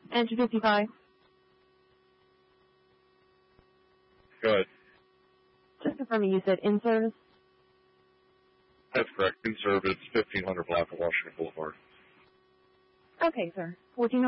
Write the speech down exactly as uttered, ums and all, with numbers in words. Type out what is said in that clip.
Enter fifty-five. Go ahead. Just confirming you said in service. That's correct. In service, fifteen hundred block of Washington Boulevard. Okay, sir. fourteen